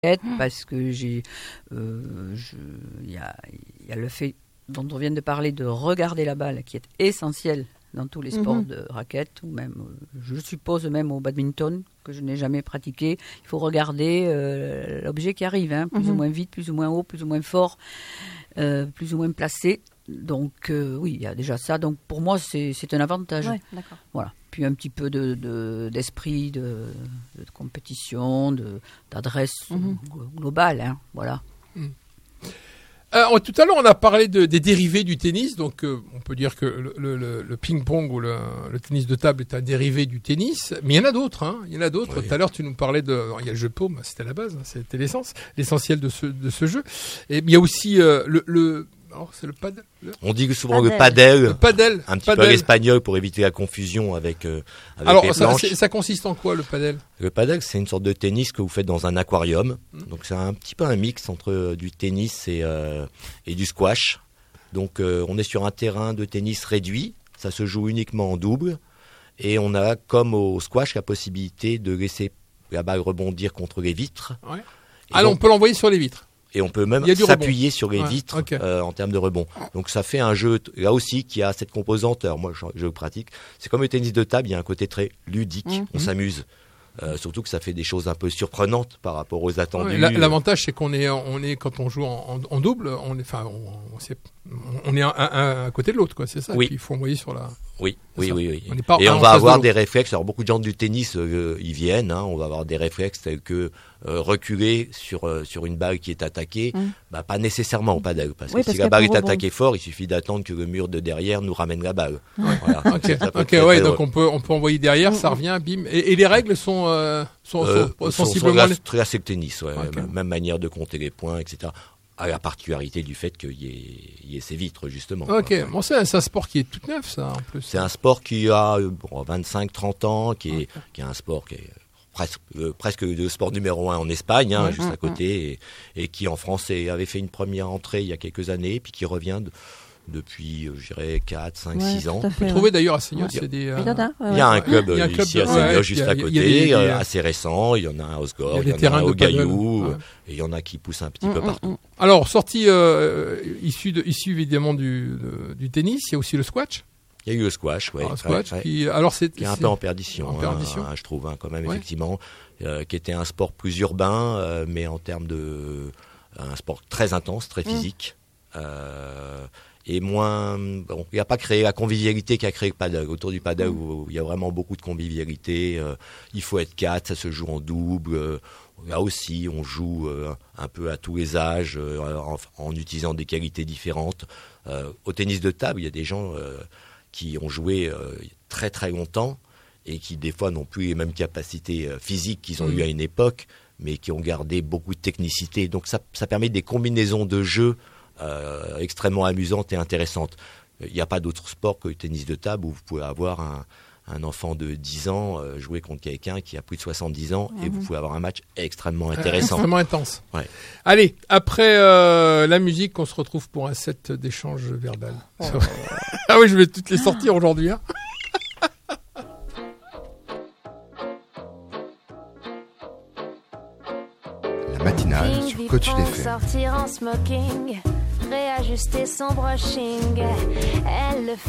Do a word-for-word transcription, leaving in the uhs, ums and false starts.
parce que j'ai, euh, je, il y a, il y a le fait dont on vient de parler de regarder la balle qui est essentiel dans tous les sports mm-hmm. de raquette ou même, je suppose même au badminton que je n'ai jamais pratiqué. Il faut regarder euh, l'objet qui arrive, hein, plus mm-hmm. ou moins vite, plus ou moins haut, plus ou moins fort, euh, plus ou moins placé. Donc euh, oui, il y a déjà ça. Donc pour moi, c'est, c'est un avantage. Ouais, d'accord. Voilà. Puis un petit peu de, de, d'esprit, de, de compétition, de, d'adresse mm-hmm. globale. Hein, voilà. Mm. Alors, tout à l'heure, on a parlé de, des dérivés du tennis. Donc, euh, on peut dire que le, le, le ping-pong ou le, le tennis de table est un dérivé du tennis. Mais il y en a d'autres. Hein. Il y en a d'autres. Oui. Tout à l'heure, tu nous parlais de... Il y a le jeu de paume, c'était la base. Hein, c'était l'essence, l'essentiel de ce, de ce jeu. Et il y a aussi euh, le... le alors, c'est le padel. Le... On dit souvent padel. le padel. Le padel. Un petit padel. peu l'espagnol pour éviter la confusion avec, euh, avec alors, les ça, planches. ça consiste en quoi, le padel? Le padel, c'est une sorte de tennis que vous faites dans un aquarium. Mmh. Donc, c'est un petit peu un mix entre euh, du tennis et, euh, et du squash. Donc, euh, on est sur un terrain de tennis réduit. Ça se joue uniquement en double. Et on a, comme au squash, la possibilité de laisser la balle rebondir contre les vitres. Ouais. Alors, donc, on peut l'envoyer sur les vitres. Et on peut même s'appuyer rebond. sur les ouais, vitres okay. euh, en termes de rebond. Donc ça fait un jeu, là aussi, qui a cette composante. Alors moi, je, je pratique. C'est comme le tennis de table, il y a un côté très ludique. Mmh. On s'amuse. Euh, surtout que ça fait des choses un peu surprenantes par rapport aux attendus. Ouais, l'avantage, c'est qu'on est, on est quand on joue en, en, en double, on est, enfin, on, on, on est un, un, un à côté de l'autre, quoi. C'est ça. Oui. Et puis il faut envoyer sur la. Oui, oui, oui, oui. On n'est pas et on va avoir des réflexes. Alors beaucoup de gens du tennis euh, y viennent. Hein, on va avoir des réflexes tels que euh, reculer sur euh, sur une balle qui est attaquée. Mmh. Bah pas nécessairement au padel, parce oui, que parce si la balle est attaquée fort, il suffit d'attendre que le mur de derrière nous ramène la balle. Ouais. Voilà. ok, ok, ouais. Donc on peut on peut envoyer derrière, mmh. ça revient, bim. Et, et les règles sont euh, sont, euh, sont, sont sensiblement sont très assez le tennis. Ouais, okay. Même manière de compter les points, et cetera. À la particularité du fait qu'il y ait, il y ait ces vitres, justement. Ok, bon, c'est, c'est un sport qui est tout neuf, ça, en plus. C'est un sport qui a bon, vingt-cinq trente ans, qui est, okay. qui est un sport qui est presque, euh, presque le sport numéro un en Espagne, hein, ouais, juste à côté, et, et qui en France avait fait une première entrée il y a quelques années, puis qui revient de, depuis, je dirais, quatre, cinq, ouais, six ans. On peut trouver d'ailleurs à Seignos, ouais. c'est des... Euh... Il y a un club, il y a un club ici de... à Seignos, ouais, juste à côté, euh, assez récent. Il y en a à Osgore, il y, il y en a à Augaillou, ouais. et il y en a qui poussent un petit mmh, peu partout. Mmh. Alors, sortie euh, issue, de, issue évidemment du, de, du tennis, il y a aussi le squash. Il y a eu le squash, oui. Alors, squash, ouais, qui, alors c'est, qui est un c'est... peu en perdition, en perdition. Hein, je trouve, hein, quand même, ouais. effectivement, euh, qui était un sport plus urbain, euh, mais en termes de... un sport très intense, très physique. Mmh. Euh, et moins, bon, il n'a pas créé la convivialité qu'a créé le padel. Autour du padel, mmh. où il y a vraiment beaucoup de convivialité. Euh, il faut être quatre, ça se joue en double. Euh, là aussi, on joue euh, un peu à tous les âges, euh, en, en utilisant des qualités différentes. Euh, au tennis de table, il y a des gens euh, qui ont joué euh, très très longtemps et qui des fois n'ont plus les mêmes capacités euh, physiques qu'ils ont mmh. eues à une époque, mais qui ont gardé beaucoup de technicité. Donc ça, ça permet des combinaisons de jeux Euh, extrêmement amusante et intéressante. Il n'y a pas d'autre sport que le tennis de table où vous pouvez avoir un, un enfant de dix ans euh, jouer contre quelqu'un qui a plus de soixante-dix ans mmh. et vous pouvez avoir un match extrêmement intéressant. Extrêmement intense. Ouais. Allez, après euh, la musique, on se retrouve pour un set d'échange verbal. Oh. Ah oui, je vais toutes les sortir aujourd'hui. Hein. La matinale sur Coach F M. Sortir en smoking, réajuster son brushing. Elle le